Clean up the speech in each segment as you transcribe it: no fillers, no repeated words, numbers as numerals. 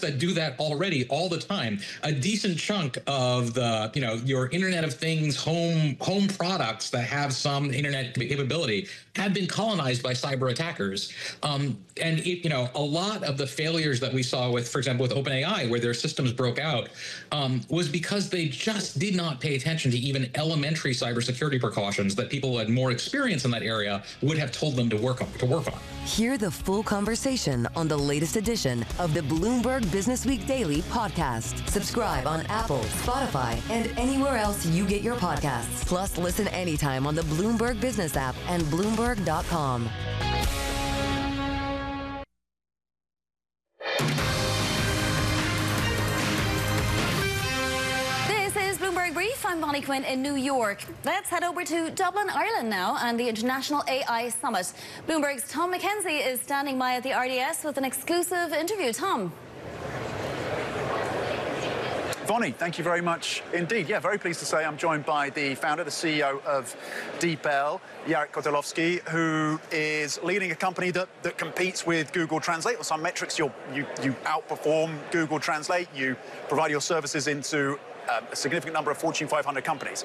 that do that already all the time. A decent chunk of the, your Internet of Things home products that have some internet capability have been colonized by cyber attackers. And a lot of the failures that we saw with, for example, with OpenAI, where their systems broke out, was because they just did not pay attention to even elementary cybersecurity precautions that people who had more experience in that area would have told them to work on. Hear the full conversation on the latest edition of the Bloomberg Businessweek Daily podcast. Subscribe on Apple, Spotify, and anywhere else you get your podcasts. Plus, listen anytime on the Bloomberg Business app and Bloomberg.com. I'm Bonnie Quinn in New York. Let's head over to Dublin, Ireland now, and the International AI Summit. Bloomberg's Tom McKenzie is standing by at the RDS with an exclusive interview. Tom. Bonnie, thank you very much indeed. Yeah, very pleased to say I'm joined by the founder, the CEO of DeepL, Jarek Kotylowski, who is leading a company that competes with Google Translate. On some metrics, you outperform Google Translate. You provide your services into a significant number of Fortune 500 companies.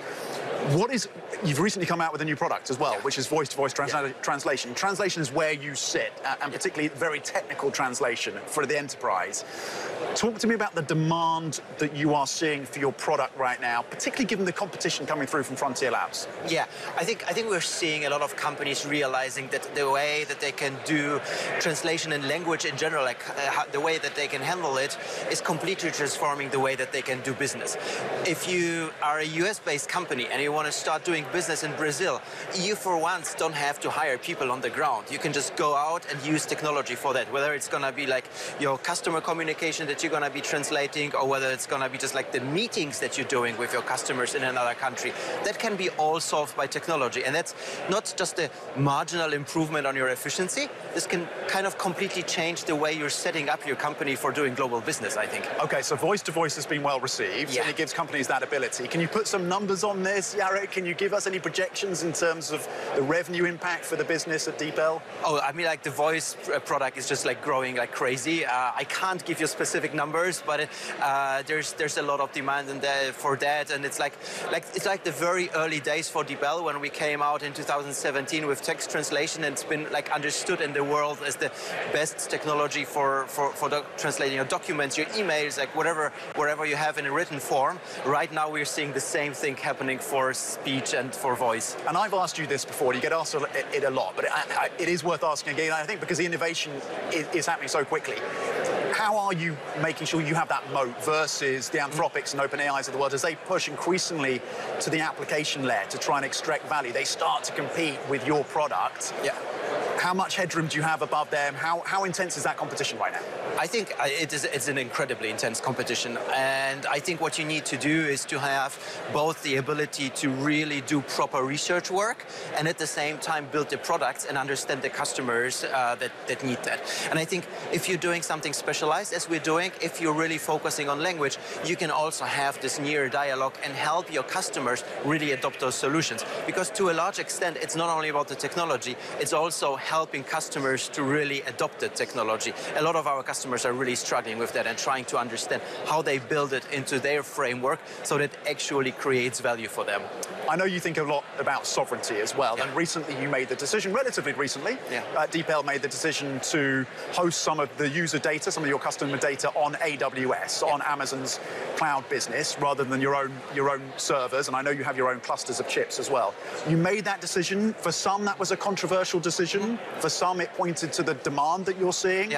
You've recently come out with a new product as well, which is voice-to-voice translation. Translation is where you sit, and particularly very technical translation for the enterprise. Talk to me about the demand that you are seeing for your product right now, particularly given the competition coming through from Frontier Labs. Yeah, I think we're seeing a lot of companies realizing that the way that they can do translation and language in general, like the way that they can handle it, is completely transforming the way that they can do business. If you are a US-based company and you want to start doing business in Brazil, you for once don't have to hire people on the ground. You can just go out and use technology for that, whether it's going to be like your customer communication that you're going to be translating, or whether it's going to be just like the meetings that you're doing with your customers in another country. That can be all solved by technology, and that's not just a marginal improvement on your efficiency. This can kind of completely change the way you're setting up your company for doing global business, I think. Okay, so voice-to-voice has been well received, and it gives companies that ability. Can you put some numbers on this, Jarek? Can you give us any projections in terms of the revenue impact for the business at DeepL? Oh, I mean, like the voice product is just like growing like crazy. I can't give you specific numbers, but there's a lot of demand for that, and it's like the very early days for DeepL when we came out in 2017 with text translation, and it's been like understood in the world as the best technology for translating your documents, your emails, like whatever you have in a written form. Right now we're seeing the same thing happening for speech and for voice. And I've asked you this before, you get asked it a lot, but it is worth asking again, I think, because the innovation is happening so quickly. How are you making sure you have that moat versus the Anthropics and OpenAIs of the world as they push increasingly to the application layer to try and extract value? They start to compete with your product. Yeah. How much headroom do you have above them? How intense is that competition right now? I think it's an incredibly intense competition, and I think what you need to do is to have both the ability to really do proper research work and at the same time build the products and understand the customers that need that. And I think if you're doing something specialized, as we're doing, if you're really focusing on language, you can also have this near dialogue and help your customers really adopt those solutions. Because to a large extent, it's not only about the technology, it's also helping customers to really adopt the technology. A lot of our customers are really struggling with that and trying to understand how they build it into their framework so that it actually creates value for them. I know you think a lot about sovereignty as well, and recently you made the decision, relatively recently, DeepL made the decision to host some of the user data, some of your customer data on AWS, on Amazon's cloud business, rather than your own servers, and I know you have your own clusters of chips as well. You made that decision. For some, that was a controversial decision. For some, it pointed to the demand that you're seeing.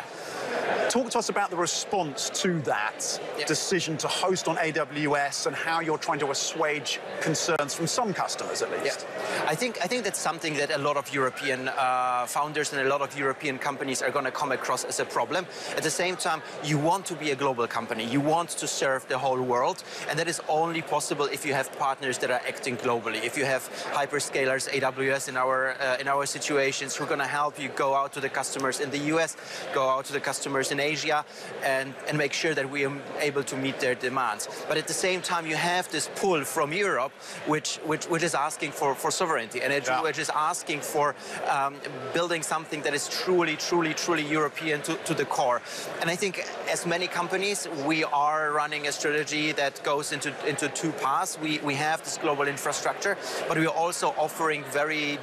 Talk to us about the response to that decision to host on AWS and how you're trying to assuage concerns from some customers, at least. I think that's something that a lot of European founders and a lot of European companies are going to come across as a problem. At the same time, you want to be a global company. You want to serve the whole world, and that is only possible if you have partners that are acting globally. If you have hyperscalers, AWS in our situations, who are going to help you go out to the customers in the US, go out to the customers in in Asia and make sure that we are able to meet their demands. But at the same time, you have this pull from Europe, which is asking for sovereignty, and which is asking for building something that is truly European to the core. And I think as many companies, we are running a strategy that goes into two paths. We have this global infrastructure, but we are also offering very